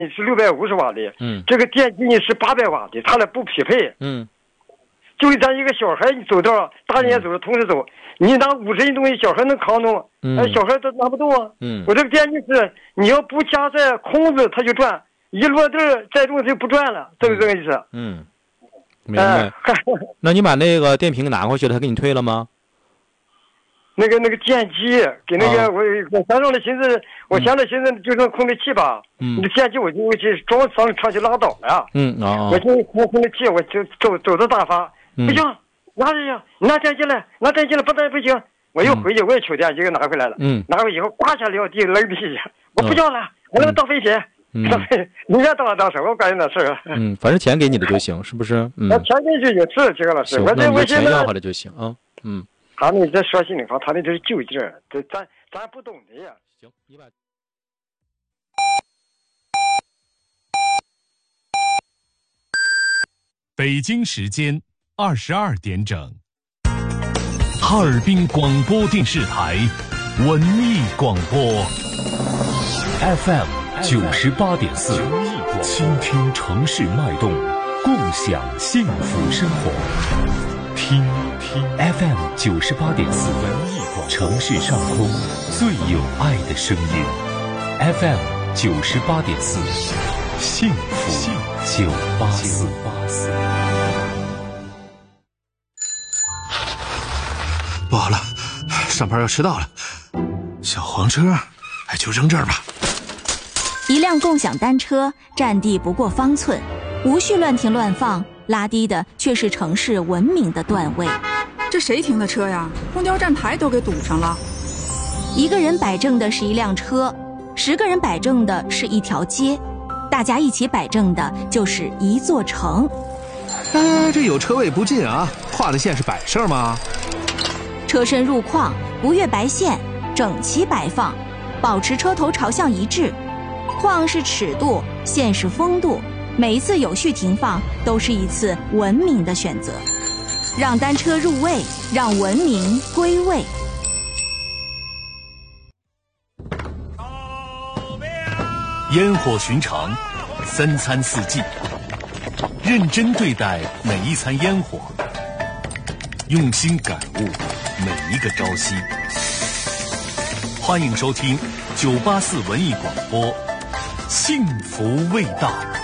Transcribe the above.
是650瓦的，这个电机呢是800瓦的，它俩不匹配。就咱一个小孩，你走道，大人也走，同时走，你拿50斤东西，小孩能扛动，小孩都拿不动啊。我这个电机是你要不加载空子，它就转；一落地载重它就不转了，这个意思。 明白。那你把那个电瓶拿回去了，他给你退了吗？ 那个电机给那个我想着寻思，我现在寻思就剩控制器吧。那电机我去装上厂去拉倒了。我就控制器，我就走到大发，不行，拿着去，拿电机来，不行。我又回去，我也取电机给拿回来了。拿回以后刮下撂地扔地下，我不要了，我那个倒费钱。你别当什么关键的事啊？ 反正钱给你的就行，是不是？ 那钱给就行，是这个老师。我钱要回来就行啊。 他那这说心里话，他那就是旧劲儿，这咱不懂的呀。 行， 北京时间22点整，哈尔滨广播电视台文艺广播 FM 98.4，倾听城市脉动，共享幸福生活。听 FM 98.4，城市上空最有爱的声音。FM 98.4，幸福984。 不好了，上班要迟到了。小黄车，就扔这儿吧。 一辆共享单车占地不过方寸，无序乱停乱放，拉低的却是城市文明的段位。 这谁停的车呀？公交站台都给堵上了。 一个人摆正的是一辆车，10个人摆正的是一条街，大家一起摆正的就是一座城。 这有车位不进啊，画的线是摆设吗？ 车身入框，不越白线，整齐摆放，保持车头朝向一致。框是尺度，线是风度，每一次有序停放都是一次文明的选择。让单车入位，让文明归位。 烟火寻常，3餐4季，认真对待每一餐烟火，用心感悟每一个朝夕。欢迎收听984文艺广播，幸福味道。